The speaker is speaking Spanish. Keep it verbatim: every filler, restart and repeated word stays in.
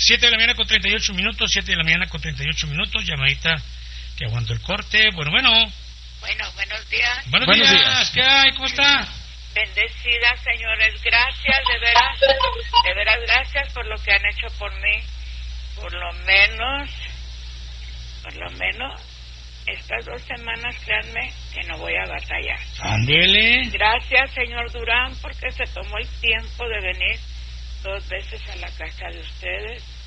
siete de la mañana con treinta y ocho minutos, siete de la mañana con treinta y ocho minutos, llamadita que aguanto el corte. Bueno, bueno. Bueno, buenos días. Buenos, buenos días. días. ¿Qué hay? ¿Cómo está? Bendecida, señores. Gracias, de veras. De veras, gracias por lo que han hecho por mí. Por lo menos, por lo menos, estas dos semanas, créanme, que no voy a batallar. Ándele. Gracias, señor Durán, porque se tomó el tiempo de venir dos veces a la casa de ustedes.